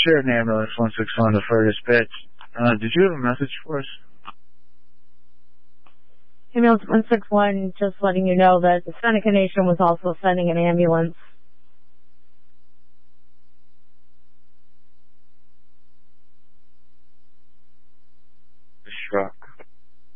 Sure, ambulance 161 to Fergus Pitch. Did you have a message for us? Ambulance 161, just letting you know that the Seneca Nation was also sending an ambulance. Sure.